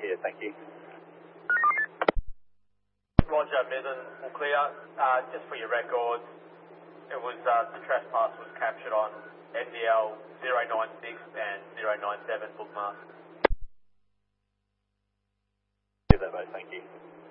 here, thank you. Roger, Mizzen, all clear. Just for your records, it was the trespass was captured on NDL 096 and 097 bookmark. Do that, mate, thank you.